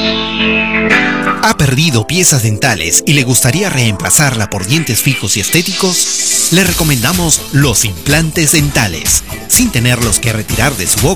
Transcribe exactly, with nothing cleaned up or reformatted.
¿Ha perdido piezas dentales y le gustaría reemplazarla por dientes fijos y estéticos? Le recomendamos los implantes dentales, sin tenerlos que retirar de su boca